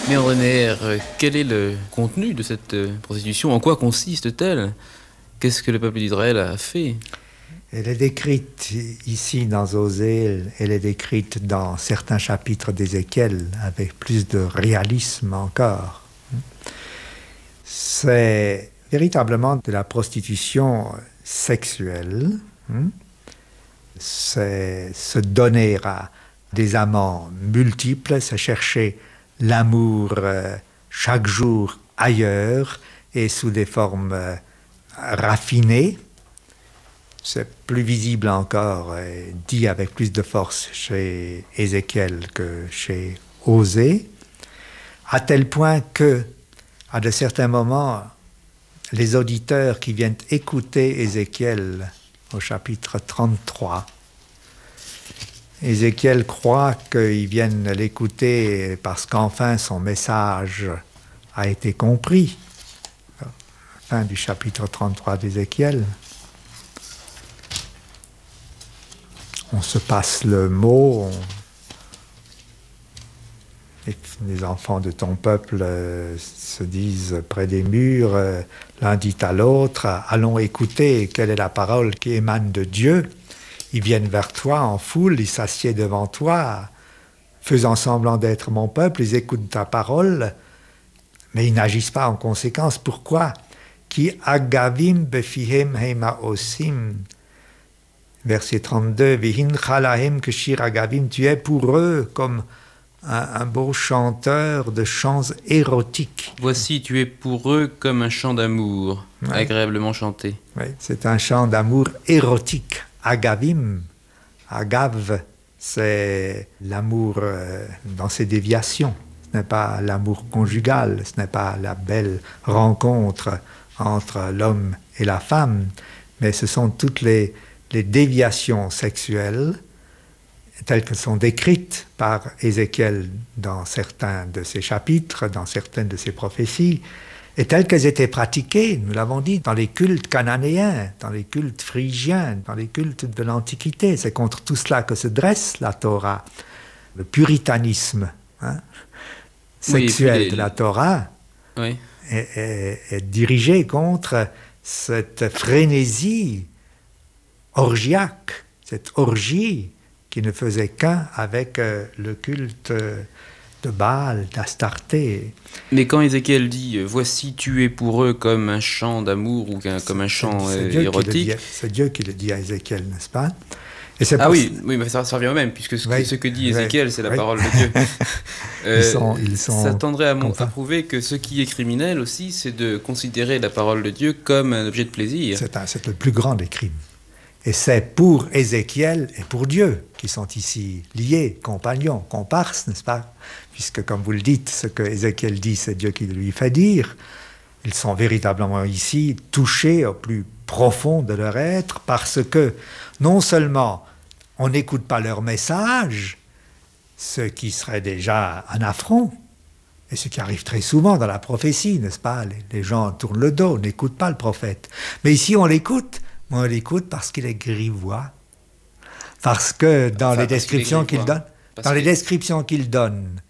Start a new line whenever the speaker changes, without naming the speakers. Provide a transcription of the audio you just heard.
Mais André, quel est le contenu de cette prostitution? En quoi consiste-t-elle? Qu'est-ce que le peuple d'Israël a fait?
Elle est décrite ici dans Osée, elle est décrite dans certains chapitres d'Ézéchiel avec plus de réalisme encore. C'est véritablement de la prostitution sexuelle. C'est se donner à des amants multiples, c'est chercher l'amour chaque jour ailleurs et sous des formes raffinées. C'est plus visible encore, dit avec plus de force chez Ézéchiel que chez Osée, à tel point que, à de certains moments, les auditeurs qui viennent écouter Ézéchiel au chapitre 33, Ézéchiel croit qu'ils viennent l'écouter parce qu'enfin son message a été compris. Fin du chapitre 33 d'Ézéchiel. On se passe le mot, les enfants de ton peuple se disent près des murs, l'un dit à l'autre, allons écouter quelle est la parole qui émane de Dieu. Ils viennent vers toi en foule, ils s'assiedent devant toi, faisant semblant d'être mon peuple, ils écoutent ta parole, mais ils n'agissent pas en conséquence. Pourquoi? Ki agavim befihem heima osim. Verset 32, Vihin chalahem keshir agavim, tu es pour eux comme un beau chanteur de chants érotiques.
Voici, tu es pour eux comme un chant d'amour, agréablement chanté.
Oui, c'est un chant d'amour érotique. Agavim, agav, c'est l'amour dans ses déviations. Ce n'est pas l'amour conjugal, ce n'est pas la belle rencontre entre l'homme et la femme, mais ce sont toutes les déviations sexuelles telles qu'elles sont décrites par Ézéchiel dans certains de ses chapitres, dans certaines de ses prophéties, et telles qu'elles étaient pratiquées, nous l'avons dit, dans les cultes cananéens, dans les cultes phrygiens, dans les cultes de l'Antiquité. C'est contre tout cela que se dresse la Torah. Le puritanisme sexuel de la Torah est dirigé contre cette frénésie orgiaque, cette orgie qui ne faisait qu'un avec le culte de Baal, d'Astarté.
Mais quand Ézéchiel dit « Voici, tu es pour eux comme un chant d'amour » ou comme un chant érotique...
C'est Dieu qui le dit à Ézéchiel, n'est-ce pas? Et
oui, mais ça revient au même, puisque ce que dit Ézéchiel, c'est la parole de Dieu. Ça tendrait à prouver que ce qui est criminel aussi, c'est de considérer la parole de Dieu comme un objet de plaisir.
C'est le plus grand des crimes. Et c'est pour Ézéchiel et pour Dieu qui sont ici liés, compagnons, comparses, n'est-ce pas? Puisque, comme vous le dites, ce que Ézéchiel dit, c'est Dieu qui le lui fait dire. Ils sont véritablement ici touchés au plus profond de leur être parce que non seulement on n'écoute pas leur message, ce qui serait déjà un affront, et ce qui arrive très souvent dans la prophétie, n'est-ce pas? Les gens tournent le dos, n'écoutent pas le prophète. Mais ici, on l'écoute parce qu'il est grivois. Parce que dans les descriptions qu'il donne,